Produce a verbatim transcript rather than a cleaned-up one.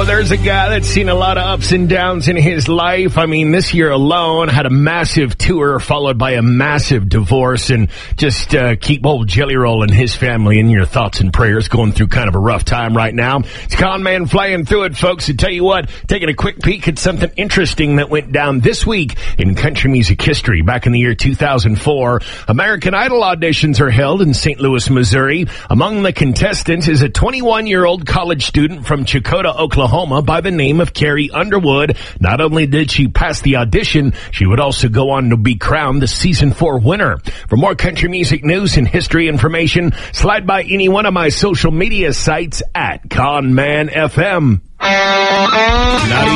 there's a guy that's seen a lot of ups and downs in his life. I mean, this year alone had a massive tour followed by a massive divorce, and just uh, keep old Jelly Roll and his family in your thoughts and prayers, going through kind of a rough time right now. It's Con Man flying through it, folks. To tell you what, taking a quick peek at something interesting that went down this week in country music history. Back in the year two thousand four, American Idol auditions are held in Saint Louis, Missouri. Among the contestants is a twenty-one-year-old college student from Chakota, Oklahoma by the name of Carrie Underwood. Not only did she pass the audition, she would also go on to be crowned the season four winner. For more country music news and history information, slide by any one of my social media sites at Con Man F M. Not